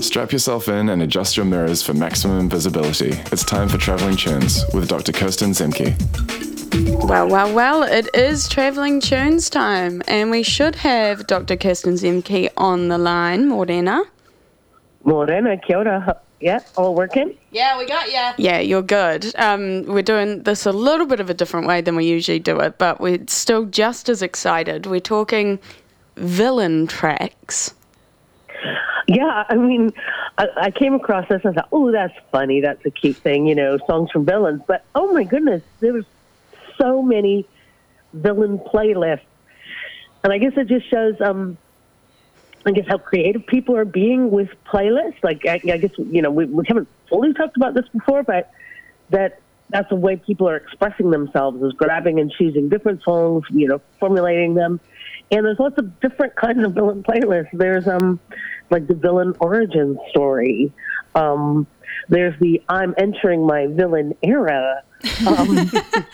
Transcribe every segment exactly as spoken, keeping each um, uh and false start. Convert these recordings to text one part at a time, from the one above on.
Strap yourself in and adjust your mirrors for maximum visibility. It's time for Travelling Tunes with Doctor Kirsten Zemke. Well, well, well, it is Travelling Tunes time, and we should have Doctor Kirsten Zemke on the line. Morena. Morena, kia ora. Yeah, all working? Yeah, we got ya. Yeah, you're good. Um, we're doing this a little bit of a different way than we usually do it, but we're still just as excited. We're talking villain tracks. Yeah, I mean, I, I came across this and I thought, oh, that's funny. That's a cute thing, you know, songs from villains. But, oh, my goodness, there was so many villain playlists. And I guess it just shows, um, I guess, how creative people are being with playlists. Like, I, I guess, you know, we, we haven't fully talked about this before, but that that's the way people are expressing themselves, is grabbing and choosing different songs, you know, formulating them. And there's lots of different kinds of villain playlists. There's, um, like, the villain origin story. Um, there's the I'm entering my villain era. Um,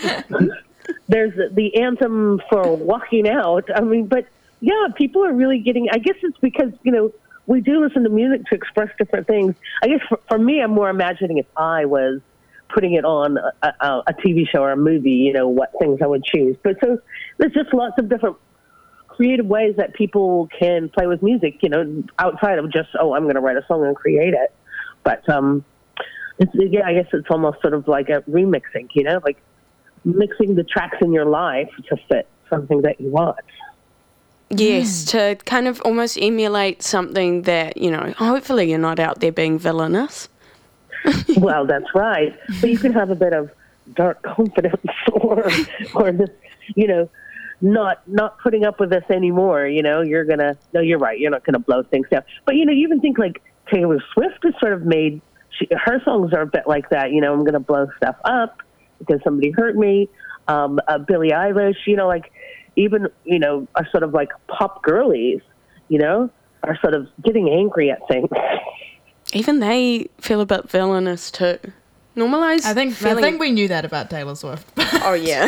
there's the anthem for walking out. I mean, but, yeah, people are really getting, I guess it's because, you know, we do listen to music to express different things. I guess for, for me, I'm more imagining if I was putting it on a, a, a T V show or a movie, you know, what things I would choose. But so there's just lots of different creative ways that people can play with music, you know, outside of just, oh, I'm going to write a song and create it. But, um, it's, yeah, I guess it's almost sort of like a remixing, you know, like mixing the tracks in your life to fit something that you want. Yes, mm. to kind of almost emulate something that, you know, hopefully you're not out there being villainous. Well, that's right. But you can have a bit of dark confidence or, or this, you know, not not putting up with this anymore, you know, you're going to, no, you're right, you're not going to blow things down. But, you know, you even think like Taylor Swift has sort of made, she, her songs are a bit like that, you know, I'm going to blow stuff up because somebody hurt me. Um, uh, Billie Eilish, you know, like even, you know, are sort of like pop girlies, you know, are sort of getting angry at things. Even they feel a bit villainous too. Normalize. I think feeling... I think we knew that about Taylor Swift. Oh yeah.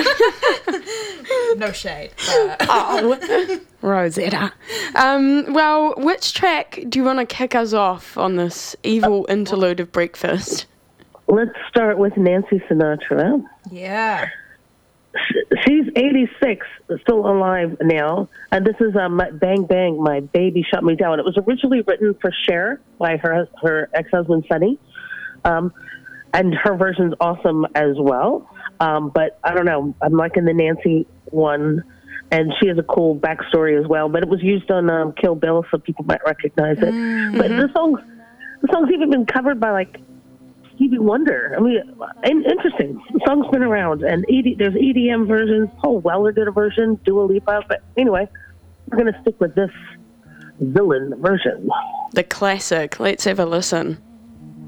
No shade. But... Oh, Rosetta. Um, well, which track do you want to kick us off on this evil interlude of breakfast? Let's start with Nancy Sinatra. Yeah. She's eighty-six, still alive now. And this is um, Bang Bang, My Baby Shut Me Down. It was originally written for Cher by her her ex-husband, Sonny. Um, and her version's awesome as well. Um, but I don't know, I'm liking the Nancy one. And she has a cool backstory as well. But it was used on um, Kill Bill, so people might recognize it. Mm-hmm. But the song's, the song's even been covered by, like, Stevie Wonder. I mean, interesting. The song's been around, and E D, there's E D M versions. Paul Weller did a version, Dua Lipa. But anyway, we're going to stick with this villain version. The classic. Let's have a listen.